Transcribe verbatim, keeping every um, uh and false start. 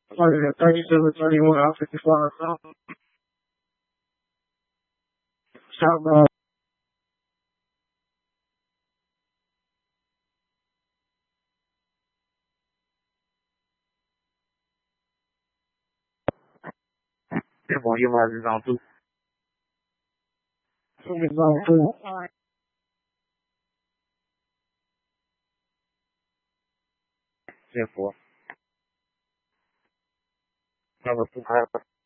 Started at thirty-seven thirty-one out fifty-four. South Road. C'est bon, il va dans tout. It's on two. C'est bon. Ça va tout.